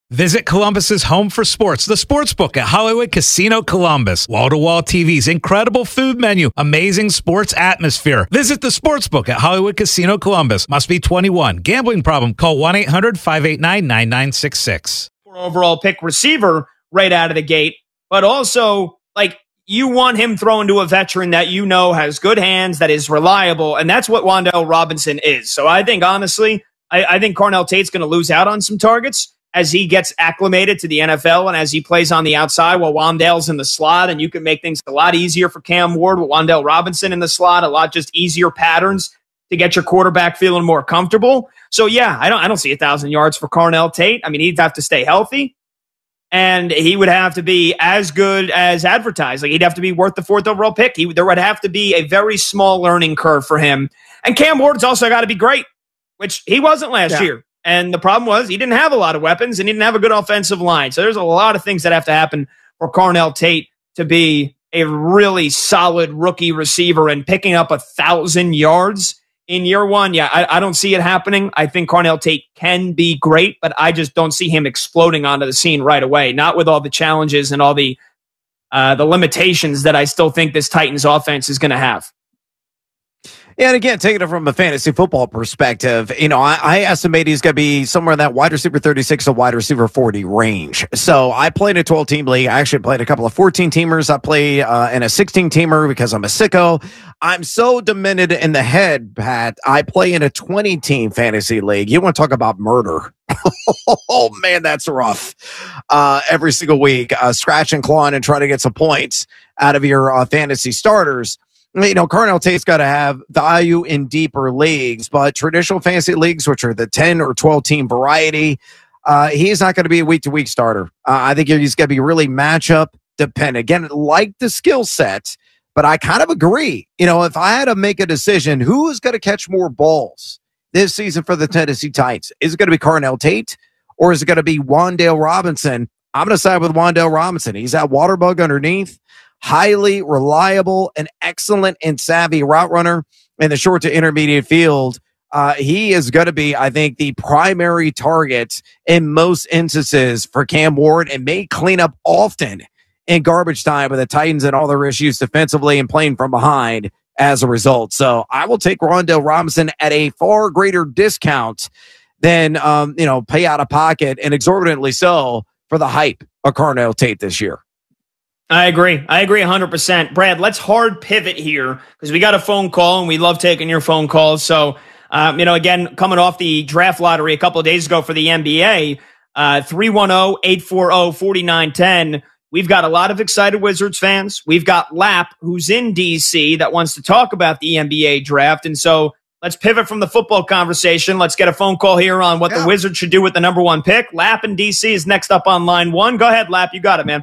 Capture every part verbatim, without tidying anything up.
Visit Columbus's home for sports, the Sportsbook at Hollywood Casino Columbus. Wall-to-wall T Vs, incredible food menu, amazing sports atmosphere. Visit the Sportsbook at Hollywood Casino Columbus. Must be twenty-one. Gambling problem? Call one eight hundred five eight nine nine nine six six. Overall pick receiver right out of the gate, but also, like, you want him thrown to a veteran that you know has good hands, that is reliable, and that's what Wan'Dale Robinson is. So I think, honestly, I, I think Carnell Tate's going to lose out on some targets as he gets acclimated to the N F L and as he plays on the outside while Wan'Dale's in the slot, and you can make things a lot easier for Cam Ward with Wan'Dale Robinson in the slot, a lot just easier patterns to get your quarterback feeling more comfortable. So, yeah, I don't I don't see a thousand yards for Carnell Tate. I mean, he'd have to stay healthy, and he would have to be as good as advertised. Like, he'd have to be worth the fourth overall pick. He, there would have to be a very small learning curve for him. And Cam Ward's also got to be great, which he wasn't last yeah. year. And the problem was he didn't have a lot of weapons and he didn't have a good offensive line. So there's a lot of things that have to happen for Carnell Tate to be a really solid rookie receiver, and picking up a thousand yards in year one. Yeah, I, I don't see it happening. I think Carnell Tate can be great, but I just don't see him exploding onto the scene right away. Not with all the challenges and all the uh, the limitations that I still think this Titans offense is going to have. Yeah, and again, taking it from a fantasy football perspective, you know, I, I estimate he's going to be somewhere in that wide receiver thirty-six to wide receiver forty range. So I played a twelve-team league. I actually played a couple of fourteen-teamers. I play uh, in a sixteen-teamer because I'm a sicko. I'm so demented in the head, Pat. I play in a twenty-team fantasy league. You want to talk about murder? Oh, man, that's rough. Uh, every single week, uh, scratch and clawing and trying to get some points out of your uh, fantasy starters. You know, Carnell Tate's got to have value in deeper leagues, but traditional fantasy leagues, which are the ten or twelve team variety, uh, he's not going to be a week to week starter. Uh, I think he's going to be really matchup dependent. Again, like the skill set, but I kind of agree. You know, if I had to make a decision, who is going to catch more balls this season for the Tennessee Titans? Is it going to be Carnell Tate or is it going to be Wan'Dale Robinson? I'm going to side with Wan'Dale Robinson. He's that water bug underneath. Highly reliable and excellent and savvy route runner in the short to intermediate field. Uh, he is going to be, I think, the primary target in most instances for Cam Ward, and may clean up often in garbage time with the Titans and all their issues defensively and playing from behind as a result. So I will take Wan'Dale Robinson at a far greater discount than, um, you know, pay out of pocket, and exorbitantly so, for the hype of Carnell Tate this year. I agree. I agree one hundred percent. Brad, let's hard pivot here because we got a phone call and we love taking your phone calls. So, um, you know, again, coming off the draft lottery a couple of days ago for the N B A, uh, three one zero, eight four zero, four nine one zero. We've got a lot of excited Wizards fans. We've got Lap, who's in D C, that wants to talk about the N B A draft. And so let's pivot from the football conversation. Let's get a phone call here on what yeah. the Wizards should do with the number one pick. Lap in D C is next up on line one. Go ahead, Lap. You got it, man.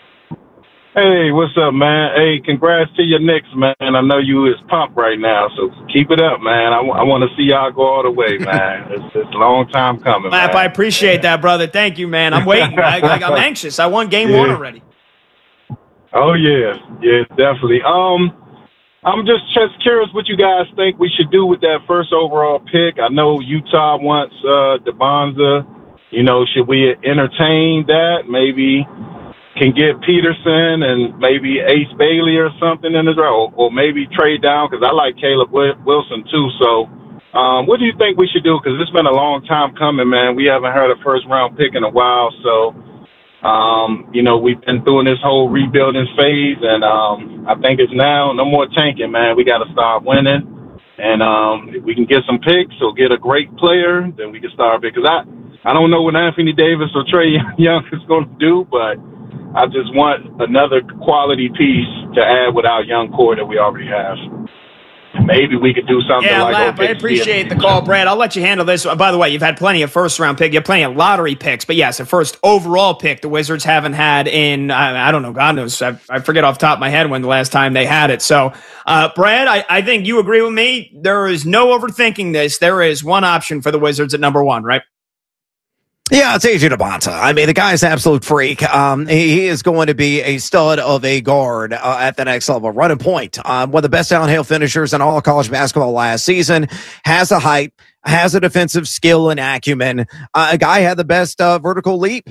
Hey, what's up, man? Hey, congrats to your Knicks, man. I know you is pumped right now, so keep it up, man. I, w- I want to see y'all go all the way, man. It's, it's a long time coming, Lap, man. I appreciate that, brother. Thank you, man. I'm waiting. I, I, I'm anxious. I won game yeah. one already. Oh, yeah. Yeah, definitely. Um, I'm just, just curious what you guys think we should do with that first overall pick. I know Utah wants uh, DeBonza. You know, should we entertain that? Maybe can get Peterson and maybe Ace Bailey or something in his role, or maybe trade down, because I like Caleb Wilson too. So um, what do you think we should do? Because it's been a long time coming, man. We haven't heard a first-round pick in a while. So, um, you know, we've been through this whole rebuilding phase, and um, I think it's now no more tanking, man. We got to start winning. And um, if we can get some picks or get a great player, then we can start. Because I, I don't know what Anthony Davis or Trae Young is going to do, but I just want another quality piece to add with our young core that we already have. Maybe we could do something yeah, like Lap, I appreciate the call, Brad. I'll let you handle this. By the way, you've had plenty of first-round picks. You have plenty of lottery picks. But, yes, a first overall pick the Wizards haven't had in, I, I don't know, God knows. I, I forget off the top of my head when the last time they had it. So, uh, Brad, I, I think you agree with me. There is no overthinking this. There is one option for the Wizards at number one, right? Yeah, it's A J DeBonta. I mean, the guy's an absolute freak. Um, he, he is going to be a stud of a guard uh, at the next level. Running point. Um, one of the best downhill finishers in all of college basketball last season. Has a height, has a defensive skill and acumen. Uh, a guy had the best uh, vertical leap